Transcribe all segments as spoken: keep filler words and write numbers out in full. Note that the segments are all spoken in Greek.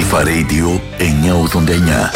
Αλφα Radio εννιακόσια ογδόντα εννιά.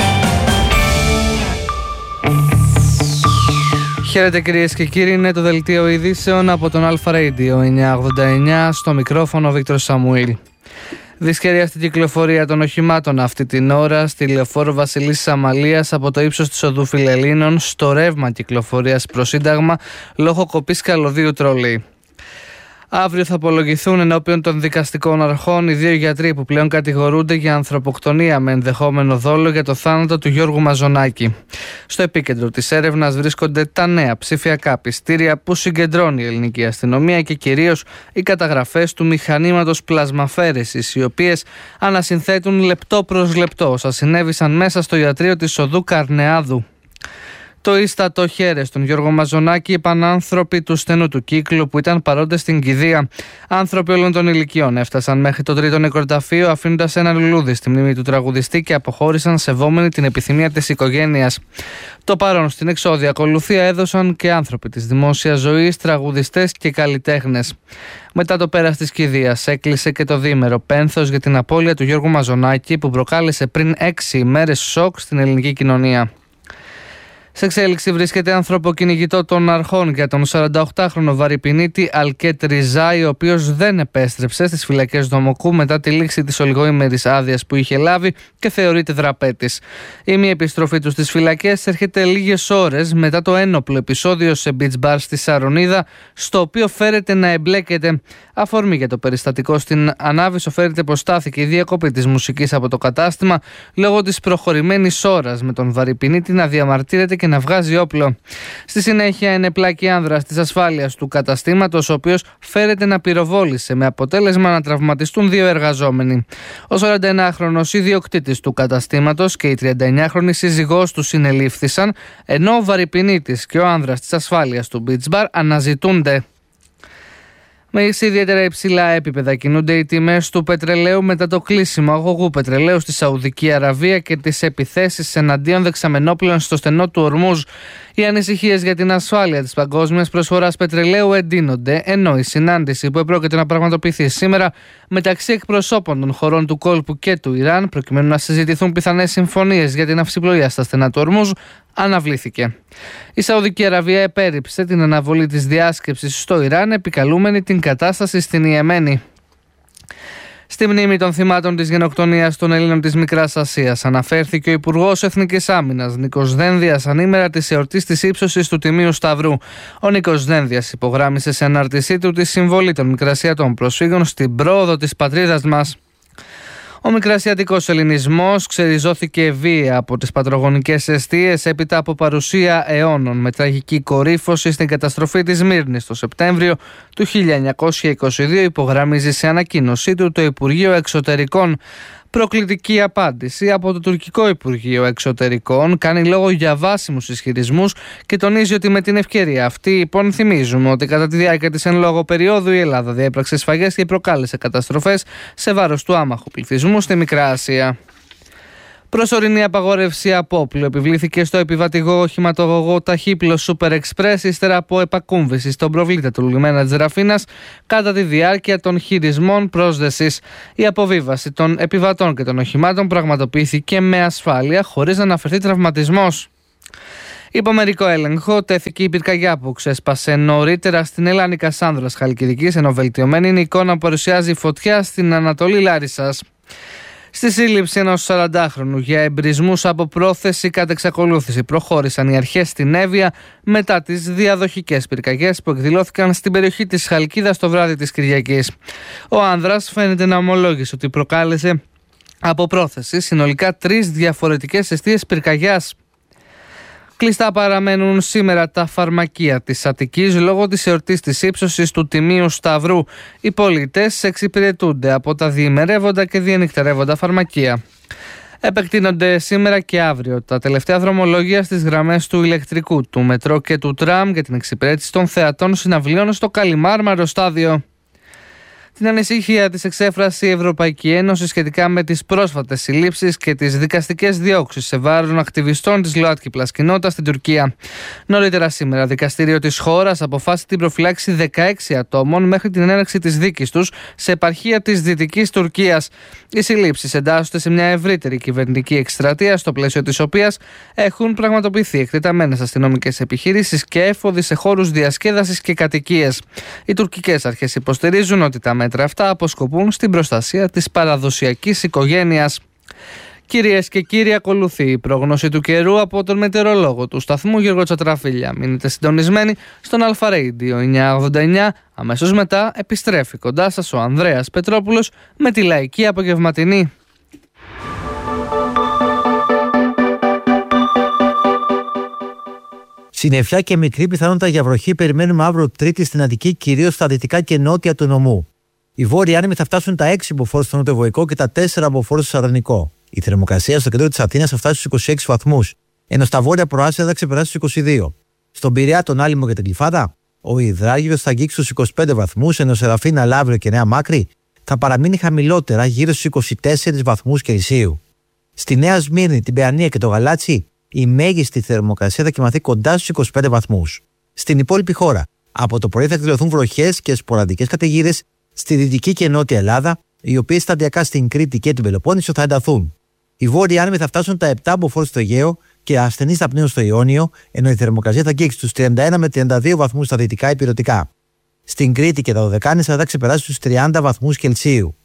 Χαίρετε κυρίες και κύριοι, είναι το δελτίο ειδήσεων από τον Αλφα Radio εννιακόσια ογδόντα εννιά, στο μικρόφωνο Βίκτορ Σαμουήλ. Δυσκαιρία στην κυκλοφορία των οχημάτων αυτή την ώρα στη λεωφόρο Βασιλής Αμαλίας από το ύψος της οδού Φιλελλήνων στο ρεύμα κυκλοφορίας προς Σύνταγμα λόγω κοπής καλωδίου τρολή. Αύριο θα απολογηθούν ενώπιον των δικαστικών αρχών οι δύο γιατροί που πλέον κατηγορούνται για ανθρωποκτονία με ενδεχόμενο δόλο για το θάνατο του Γιώργου Μαζονάκη. Στο επίκεντρο της έρευνας βρίσκονται τα νέα ψηφιακά πιστήρια που συγκεντρώνει η ελληνική αστυνομία και κυρίως οι καταγραφές του μηχανήματος πλασμαφέρεσης, οι οποίες ανασυνθέτουν λεπτό προς λεπτό όσα συνέβησαν μέσα στο ιατρείο της οδού Καρνεάδου. Το ίστατο χέρι στον Γιώργο Μαζονάκη είπαν άνθρωποι του στενού του κύκλου που ήταν παρόντες στην κηδεία. Άνθρωποι όλων των ηλικιών έφτασαν μέχρι το τρίτο νεκροταφείο αφήνοντας ένα λουλούδι στη μνήμη του τραγουδιστή και αποχώρησαν σεβόμενοι την επιθυμία της οικογένειας. Το παρόν στην εξώδια ακολουθία έδωσαν και άνθρωποι της δημόσιας ζωής, τραγουδιστές και καλλιτέχνες. Μετά το πέρας της κηδείας έκλεισε και το διήμερο πένθος για την απώλεια του Γιώργου Μαζονάκη που προκάλεσε πριν έξι ημέρες σοκ στην ελληνική κοινωνία. Σε εξέλιξη βρίσκεται ανθρωποκυνηγητό των αρχών για τον σαρανταοκτάχρονο βαρυπινίτη Αλκέτ Ριζάη, ο οποίος δεν επέστρεψε στις φυλακές Δομοκού μετά τη λήξη της ολιγοήμερης άδειας που είχε λάβει και θεωρείται δραπέτης. Η μη επιστροφή του στις φυλακές έρχεται λίγες ώρες μετά το ένοπλο επεισόδιο σε beach bar στη Σαρονίδα, στο οποίο φέρεται να εμπλέκεται. Αφορμή για το περιστατικό στην Ανάβησο φέρεται πως στάθηκε η διακοπή της μουσικής από το κατάστημα λόγω της προχωρημένης ώρας, με τον βαρυπινίτη να διαμαρτύρεται και να βγάζει όπλο. Στη συνέχεια ενεπλάκη άνδρας της ασφάλειας του καταστήματος, ο οποίος φέρεται να πυροβόλησε με αποτέλεσμα να τραυματιστούν δύο εργαζόμενοι. Ο σαρανταεννιάχρονος ιδιοκτήτης του καταστήματος και η τριανταεννιάχρονη σύζυγός του συνελήφθησαν, ενώ ο βαρυπινίτης και ο άνδρας της ασφάλειας του beach bar αναζητούνται. Με ιδιαίτερα υψηλά επίπεδα κινούνται οι τιμές του πετρελαίου μετά το κλείσιμο αγωγού πετρελαίου στη Σαουδική Αραβία και τις επιθέσεις εναντίον δεξαμενόπλων στο στενό του Ορμούζ. Οι ανησυχίες για την ασφάλεια της παγκόσμιας προσφοράς πετρελαίου εντείνονται, ενώ η συνάντηση που επρόκειται να πραγματοποιηθεί σήμερα μεταξύ εκπροσώπων των χωρών του κόλπου και του Ιράν, προκειμένου να συζητηθούν πιθανές συμφωνίες για την αυσιπλοεία στα στενά του Ορμούζ, αναβλήθηκε. Η Σαουδική Αραβία επέρριψε την αναβολή της διάσκεψης στο Ιράν, επικαλούμενη την κατάσταση στην Ιεμένη. Στη μνήμη των θυμάτων της γενοκτονίας των Ελλήνων της Μικράς Ασίας αναφέρθηκε ο Υπουργός Εθνικής Άμυνας Νίκος Δένδιας ανήμερα της εορτής της ύψωσης του Τιμίου Σταυρού. Ο Νίκος Δένδιας υπογράμμισε σε ανάρτησή του τη συμβολή των Μικρασιατών προσφύγων στην πρόοδο της πατρίδας μας. Ο μικρασιατικός ελληνισμός ξεριζώθηκε βία από τις πατρογονικές εστίες έπειτα από παρουσία αιώνων, με τραγική κορύφωση στην καταστροφή της Μύρνης το Σεπτέμβριο του χίλια εννιακόσια είκοσι δύο, υπογραμμίζει σε ανακοίνωσή του το Υπουργείο Εξωτερικών. Προκλητική απάντηση από το τουρκικό Υπουργείο Εξωτερικών κάνει λόγο για βάσιμους ισχυρισμούς και τονίζει ότι με την ευκαιρία αυτή υπενθυμίζουμε ότι κατά τη διάρκεια της εν λόγω περίοδου η Ελλάδα διέπραξε σφαγές και προκάλεσε καταστροφές σε βάρος του άμαχου πληθυσμού στη Μικρά Ασία. Προσωρινή απαγόρευση απόπλου επιβλήθηκε στο επιβατηγό οχηματογωγό Ταχύπλο Super Express ύστερα από επακούμβηση στον προβλήτα του λιμένα της Ραφίνας κατά τη διάρκεια των χειρισμών πρόσδεσης. Η αποβίβαση των επιβατών και των οχημάτων πραγματοποιήθηκε με ασφάλεια χωρίς να αναφερθεί τραυματισμός. Υπό μερικό έλεγχο τέθηκε η πυρκαγιά που ξέσπασε νωρίτερα στην Ελλάνη Κασάνδρας Χαλκιδικής, ενώ βελτιωμένη είναι η εικόνα που παρουσιάζει φωτιά στην Ανατολή Λάρισσας. Στη σύλληψη ενός σαραντάχρονου για εμπρισμούς από πρόθεση κατ' εξακολούθηση προχώρησαν οι αρχές στην Εύβοια μετά τις διαδοχικές πυρκαγιές που εκδηλώθηκαν στην περιοχή της Χαλκίδας το βράδυ της Κυριακής. Ο άνδρας φαίνεται να ομολόγησε ότι προκάλεσε από πρόθεση συνολικά τρεις διαφορετικές αιστείες πυρκαγιάς. Κλειστά παραμένουν σήμερα τα φαρμακεία της Αττικής λόγω της εορτής της ύψωσης του Τιμίου Σταυρού. Οι πολίτες εξυπηρετούνται από τα διημερεύοντα και διενυχτερεύοντα φαρμακεία. Επεκτείνονται σήμερα και αύριο τα τελευταία δρομολόγια στις γραμμές του ηλεκτρικού, του μετρό και του τραμ για την εξυπηρέτηση των θεατών συναυλίων στο Καλιμάρμαρο στάδιο. Την ανησυχία της εξέφρασε η Ευρωπαϊκή Ένωση σχετικά με τις πρόσφατες συλλήψεις και τις δικαστικές διώξεις σε βάρος των ακτιβιστών της ΛΟΑΤΚΙ πλας κοινότητας στην Τουρκία. Νωρίτερα σήμερα, δικαστήριο της χώρας αποφάσισε την προφυλάξη δεκαέξι ατόμων μέχρι την έναρξη της δίκης τους σε επαρχία της Δυτικής Τουρκίας. Οι συλλήψεις εντάσσονται σε μια ευρύτερη κυβερνητική εκστρατεία, στο πλαίσιο της οποίας έχουν πραγματοποιηθεί εκτεταμένες αστυνομικές επιχειρήσεις και έφοδοι σε χώρους διασκέδασης και κατοικίες. Οι τουρκικές αρχές υποστηρίζουν ότι τα μέτρα αυτά αποσκοπούν στην προστασία της παραδοσιακής οικογένειας. Κυρίες και κύριοι, ακολουθεί η πρόγνωση του καιρού από τον μετεωρολόγο του σταθμού Γιώργο Τσατραφίλια. Μείνετε συντονισμένοι στον Αλφα Radio εννιακόσια ογδόντα εννιά. Αμέσως μετά επιστρέφει κοντά σας ο Ανδρέας Πετρόπουλος με τη λαϊκή απογευματινή. Συννεφιά και μικρή πιθανότητα για βροχή περιμένουμε αύριο Τρίτη στην Αττική, κυρίως στα δυτικά και νότια του νομού. Οι βόρειοι άνεμοι θα φτάσουν τα έξι μποφόρ στο νοτιοβοϊκό και τα τέσσερα μποφόρ στο Σαρδανικό. Η θερμοκρασία στο κέντρο της Αθήνας θα φτάσει στους είκοσι έξι βαθμούς, ενώ στα βόρεια προάστια θα ξεπεράσει στους είκοσι δύο. Στον Πειραιά, τον Άλυμο και την Γλυφάδα, ο υδράγυρος θα αγγίξει στους είκοσι πέντε βαθμούς, ενώ σε Ραφίνα, Λαύριο και Νέα Μάκρη θα παραμείνει χαμηλότερα γύρω στους είκοσι τέσσερις βαθμούς Κελσίου. Στη Νέα Σμύρνη, την Παιανία και το Γαλάτσι, η μέγιστη θερμοκρασία θα κοιμαθεί κοντά στους είκοσι πέντε βαθμούς. Στην υπόλοιπη χώρα, από το πρωί θα εκδηλωθούν βροχές και σποραδικές καταιγίδες στη δυτική και νότια Ελλάδα, οι οποίες σταδιακά στην Κρήτη και την Πελοπόννησο θα ενταθούν. Οι βόρειοι άνεμοι θα φτάσουν τα επτά μποφόρ στο Αιγαίο και ασθενείς θα πνέουν στο Ιόνιο, ενώ η θερμοκρασία θα αγγίξει στους τριάντα ένα με τριάντα δύο βαθμούς στα δυτικά υπηρετικά. Στην Κρήτη και τα Δωδεκάνησα θα ξεπεράσει στους τριάντα βαθμούς Κελσίου.